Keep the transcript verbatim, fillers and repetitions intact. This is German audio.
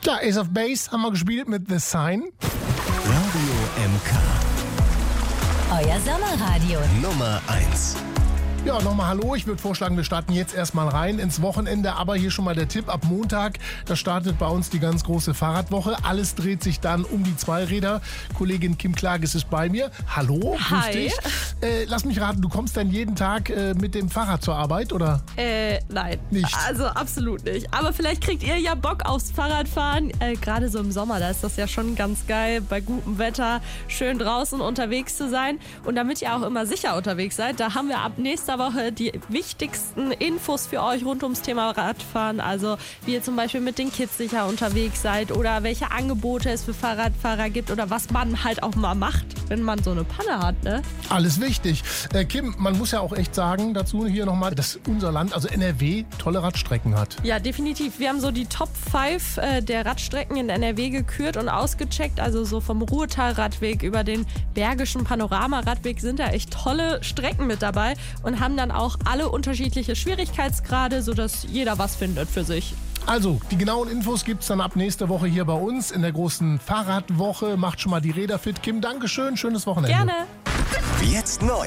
Ja, Ace of Base haben wir gespielt mit The Sign. Radio M K. Euer Sommerradio. Nummer eins. Ja, nochmal hallo. Ich würde vorschlagen, wir starten jetzt erstmal rein ins Wochenende. Aber hier schon mal der Tipp, ab Montag, da startet bei uns die ganz große Fahrradwoche. Alles dreht sich dann um die Zweiräder. Kollegin Kim Klages ist bei mir. Hallo, grüß Hi. dich. Äh, lass mich raten, du kommst dann jeden Tag äh, mit dem Fahrrad zur Arbeit, oder? Äh, nein. Nicht? Also absolut nicht. Aber vielleicht kriegt ihr ja Bock aufs Fahrradfahren. Äh, Gerade so im Sommer, da ist das ja schon ganz geil, bei gutem Wetter schön draußen unterwegs zu sein. Und damit ihr auch immer sicher unterwegs seid, da haben wir ab nächster Woche die wichtigsten Infos für euch rund ums Thema Radfahren. Also wie ihr zum Beispiel mit den Kids sicher unterwegs seid oder welche Angebote es für Fahrradfahrer gibt oder was man halt auch mal macht, wenn man so eine Panne hat, ne? Alles wichtig. Äh, Kim, man muss ja auch echt sagen dazu hier nochmal, dass unser Land, also N R W, tolle Radstrecken hat. Ja, definitiv. Wir haben so die Top fünf äh, der Radstrecken in N R W gekürt und ausgecheckt. Also so vom Ruhrtal-Radweg über den Bergischen Panorama-Radweg sind da echt tolle Strecken mit dabei und haben dann auch alle unterschiedliche Schwierigkeitsgrade, sodass jeder was findet für sich. Also, die genauen Infos gibt's dann ab nächste Woche hier bei uns in der großen Fahrradwoche. Macht schon mal die Räder fit. Kim, Dankeschön, schönes Wochenende. Gerne. Jetzt neu.